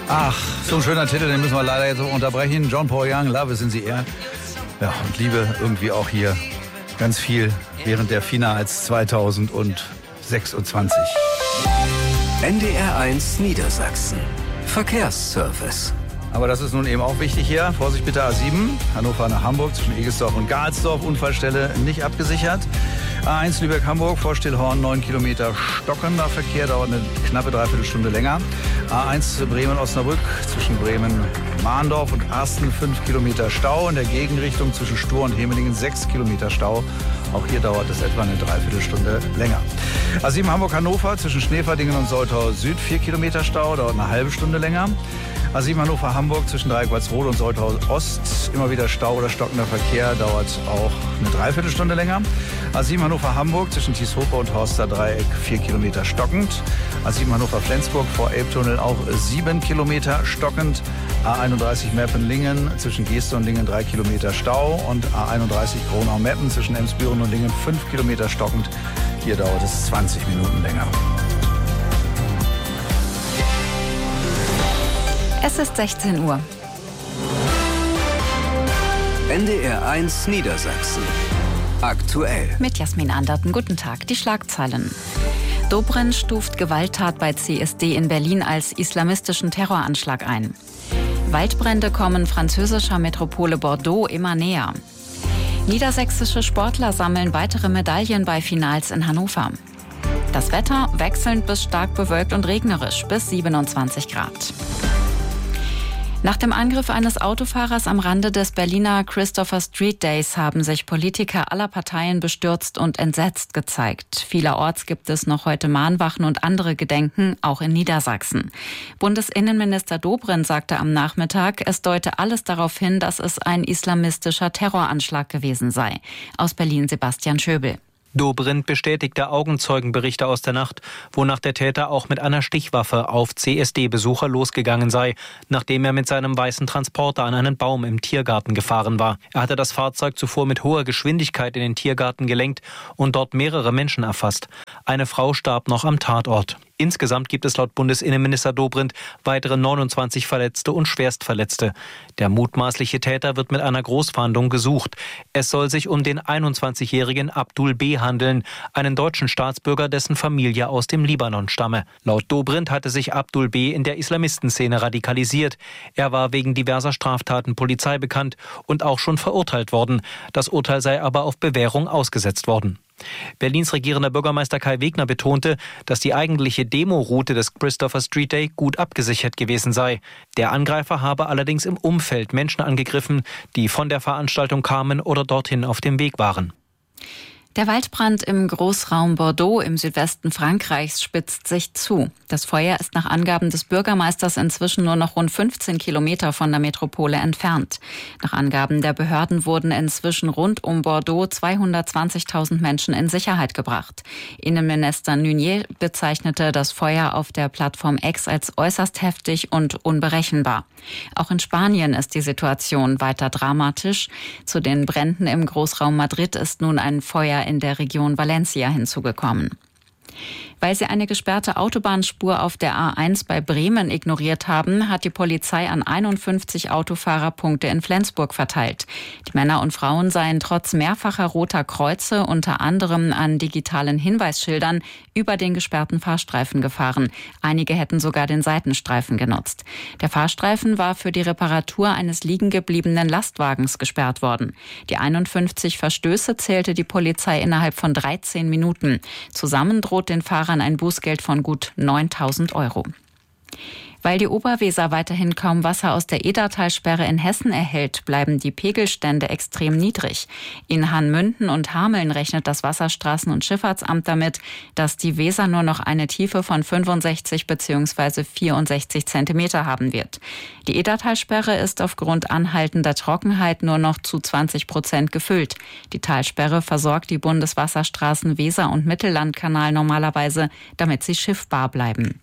Ach, so ein schöner Titel, den müssen wir leider jetzt auch unterbrechen. John Paul Young, Love is in the air. Ja, und Liebe irgendwie auch hier ganz viel während der Finals 2026. NDR 1 Niedersachsen. Verkehrsservice. Aber das ist nun eben auch wichtig hier. Vorsicht bitte A7, Hannover nach Hamburg zwischen Egesdorf und Galsdorf. Unfallstelle nicht abgesichert. A1 Lübeck-Hamburg, vor Stillhorn 9 Kilometer stockender Verkehr, dauert eine knappe Dreiviertelstunde länger. A1 Bremen-Osnabrück zwischen Bremen-Mahndorf und Arsten 5 Kilometer Stau. In der Gegenrichtung zwischen Stur und Hemelingen 6 Kilometer Stau. Auch hier dauert es etwa eine Dreiviertelstunde länger. A7 Hamburg-Hannover zwischen Schneverdingen und Soltau Süd 4 Kilometer Stau, dauert eine halbe Stunde länger. A7 Hannover-Hamburg zwischen Dreieck-Walsrode und Soltau Ost, immer wieder Stau oder stockender Verkehr, dauert auch eine Dreiviertelstunde länger. A7 Hannover-Hamburg zwischen Thieshofer und Horster Dreieck 4 Kilometer stockend. A7 Hannover-Flensburg vor Elbtunnel auch 7 Kilometer stockend. A31 Meppen-Lingen zwischen Geeste und Lingen 3 Kilometer Stau. Und A31 Gronau-Meppen zwischen Emsbüren und Lingen 5 Kilometer stockend. Hier dauert es 20 Minuten länger. Es ist 16 Uhr. NDR 1 Niedersachsen. Aktuell. Mit Jasmin Anderten. Guten Tag. Die Schlagzeilen. Dobrindt stuft Gewalttat bei CSD in Berlin als islamistischen Terroranschlag ein. Waldbrände kommen französischer Metropole Bordeaux immer näher. Niedersächsische Sportler sammeln weitere Medaillen bei Finals in Hannover. Das Wetter wechselnd bis stark bewölkt und regnerisch bis 27 Grad. Nach dem Angriff eines Autofahrers am Rande des Berliner Christopher Street Days haben sich Politiker aller Parteien bestürzt und entsetzt gezeigt. Vielerorts gibt es noch heute Mahnwachen und andere Gedenken, auch in Niedersachsen. Bundesinnenminister Dobrindt sagte am Nachmittag, es deute alles darauf hin, dass es ein islamistischer Terroranschlag gewesen sei. Aus Berlin Sebastian Schöbel. Dobrindt bestätigte Augenzeugenberichte aus der Nacht, wonach der Täter auch mit einer Stichwaffe auf CSD-Besucher losgegangen sei, nachdem er mit seinem weißen Transporter an einen Baum im Tiergarten gefahren war. Er hatte das Fahrzeug zuvor mit hoher Geschwindigkeit in den Tiergarten gelenkt und dort mehrere Menschen erfasst. Eine Frau starb noch am Tatort. Insgesamt gibt es laut Bundesinnenminister Dobrindt weitere 29 Verletzte und Schwerstverletzte. Der mutmaßliche Täter wird mit einer Großfahndung gesucht. Es soll sich um den 21-jährigen Abdul B. handeln, einen deutschen Staatsbürger, dessen Familie aus dem Libanon stamme. Laut Dobrindt hatte sich Abdul B. in der Islamistenszene radikalisiert. Er war wegen diverser Straftaten Polizei bekannt und auch schon verurteilt worden. Das Urteil sei aber auf Bewährung ausgesetzt worden. Berlins regierender Bürgermeister Kai Wegner betonte, dass die eigentliche Demoroute des Christopher Street Day gut abgesichert gewesen sei. Der Angreifer habe allerdings im Umfeld Menschen angegriffen, die von der Veranstaltung kamen oder dorthin auf dem Weg waren. Der Waldbrand im Großraum Bordeaux im Südwesten Frankreichs spitzt sich zu. Das Feuer ist nach Angaben des Bürgermeisters inzwischen nur noch rund 15 Kilometer von der Metropole entfernt. Nach Angaben der Behörden wurden inzwischen rund um Bordeaux 220.000 Menschen in Sicherheit gebracht. Innenminister Nunier bezeichnete das Feuer auf der Plattform X als äußerst heftig und unberechenbar. Auch in Spanien ist die Situation weiter dramatisch. Zu den Bränden im Großraum Madrid ist nun ein Feuer in der Region Valencia hinzugekommen. Weil sie eine gesperrte Autobahnspur auf der A1 bei Bremen ignoriert haben, hat die Polizei an 51 Autofahrer Punkte in Flensburg verteilt. Die Männer und Frauen seien trotz mehrfacher roter Kreuze, unter anderem an digitalen Hinweisschildern, über den gesperrten Fahrstreifen gefahren. Einige hätten sogar den Seitenstreifen genutzt. Der Fahrstreifen war für die Reparatur eines liegengebliebenen Lastwagens gesperrt worden. Die 51 Verstöße zählte die Polizei innerhalb von 13 Minuten. Zusammen droht den Fahrern ein Bußgeld von gut 9.000 €. Weil die Oberweser weiterhin kaum Wasser aus der Edertalsperre in Hessen erhält, bleiben die Pegelstände extrem niedrig. In Hahnmünden und Hameln rechnet das Wasserstraßen- und Schifffahrtsamt damit, dass die Weser nur noch eine Tiefe von 65 bzw. 64 Zentimeter haben wird. Die Edertalsperre ist aufgrund anhaltender Trockenheit nur noch zu 20% gefüllt. Die Talsperre versorgt die Bundeswasserstraßen Weser- und Mittellandkanal normalerweise, damit sie schiffbar bleiben.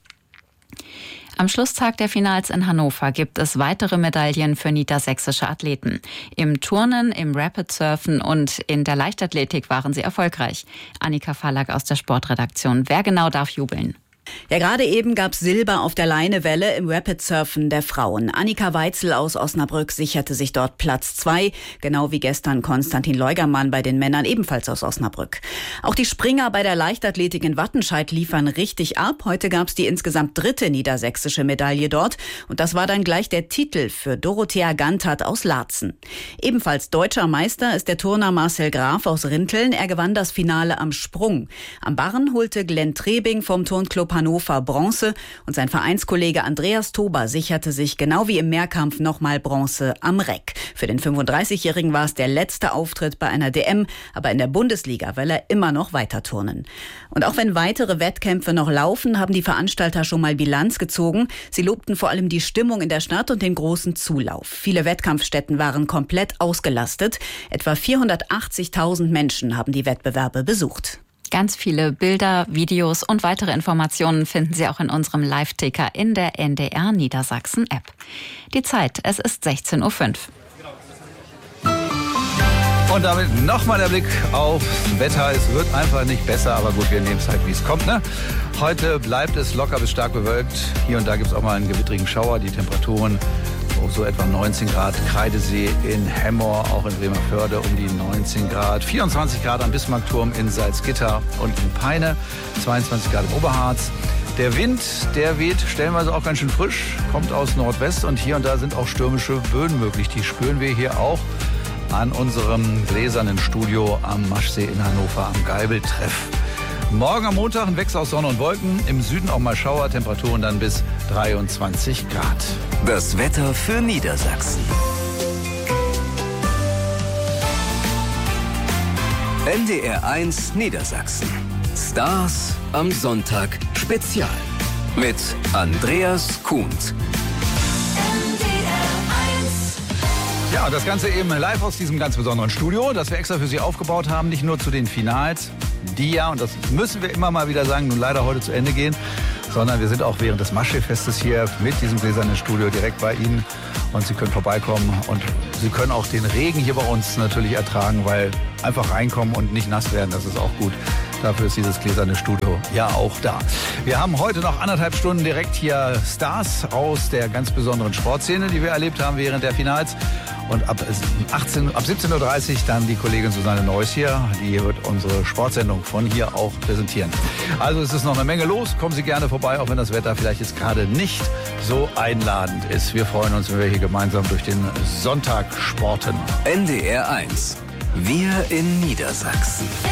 Am Schlusstag der Finals in Hannover gibt es weitere Medaillen für niedersächsische Athleten. Im Turnen, im Rapid-Surfen und in der Leichtathletik waren sie erfolgreich. Annika Fallack aus der Sportredaktion. Wer genau darf jubeln? Ja, gerade eben gab es Silber auf der Leinewelle im Rapid-Surfen der Frauen. Annika Weitzel aus Osnabrück sicherte sich dort Platz 2, genau wie gestern Konstantin Leugermann bei den Männern, ebenfalls aus Osnabrück. Auch die Springer bei der Leichtathletik in Wattenscheid liefern richtig ab. Heute gab es die insgesamt 3. niedersächsische Medaille dort. Und das war dann gleich der Titel für Dorothea Gantert aus Laatzen. Ebenfalls deutscher Meister ist der Turner Marcel Graf aus Rinteln. Er gewann das Finale am Sprung. Am Barren holte Glenn Trebing vom Turnclub Hannover Bronze und sein Vereinskollege Andreas Tober sicherte sich genau wie im Mehrkampf nochmal Bronze am Reck. Für den 35-Jährigen war es der letzte Auftritt bei einer DM, aber in der Bundesliga will er immer noch weiter turnen. Und auch wenn weitere Wettkämpfe noch laufen, haben die Veranstalter schon mal Bilanz gezogen. Sie lobten vor allem die Stimmung in der Stadt und den großen Zulauf. Viele Wettkampfstätten waren komplett ausgelastet. Etwa 480.000 Menschen haben die Wettbewerbe besucht. Ganz viele Bilder, Videos und weitere Informationen finden Sie auch in unserem Live-Ticker in der NDR Niedersachsen-App. Die Zeit, es ist 16:05 Uhr. Und damit nochmal der Blick aufs Wetter. Es wird einfach nicht besser, aber gut, wir nehmen es halt, wie es kommt, ne? Heute bleibt es locker bis stark bewölkt. Hier und da gibt es auch mal einen gewittrigen Schauer. Die Temperaturen so etwa 19 Grad. Kreidesee in Hemmoor, auch in Bremerförde um die 19 Grad. 24 Grad am Bismarckturm in Salzgitter und in Peine. 22 Grad im Oberharz. Der Wind, der weht stellenweise auch ganz schön frisch, kommt aus Nordwest und hier und da sind auch stürmische Böen möglich. Die spüren wir hier auch an unserem gläsernen Studio am Maschsee in Hannover am Geibeltreff. Morgen am Montag ein Wechsel aus Sonne und Wolken. Im Süden auch mal Schauer, Temperaturen dann bis 23 Grad. Das Wetter für Niedersachsen. NDR 1 Niedersachsen. Stars am Sonntag Spezial. Mit Andreas Kuhnt. Ja, das Ganze eben live aus diesem ganz besonderen Studio, das wir extra für Sie aufgebaut haben. Nicht nur zu den Finals, die ja, und das müssen wir immer mal wieder sagen, nun leider heute zu Ende gehen, sondern wir sind auch während des Maschsee-Festes hier mit diesem gläsernen Studio direkt bei Ihnen. Und Sie können vorbeikommen und Sie können auch den Regen hier bei uns natürlich ertragen, weil einfach reinkommen und nicht nass werden, das ist auch gut. Dafür ist dieses gläserne Studio ja auch da. Wir haben heute noch 1,5 Stunden direkt hier Stars aus der ganz besonderen Sportszene, die wir erlebt haben während der Finals. Und ab 17:30 Uhr dann die Kollegin Susanne Neuss hier. Die wird unsere Sportsendung von hier auch präsentieren. Also es ist noch eine Menge los. Kommen Sie gerne vorbei, auch wenn das Wetter vielleicht jetzt gerade nicht so einladend ist. Wir freuen uns, wenn wir hier gemeinsam durch den Sonntag sporten. NDR 1. Wir in Niedersachsen.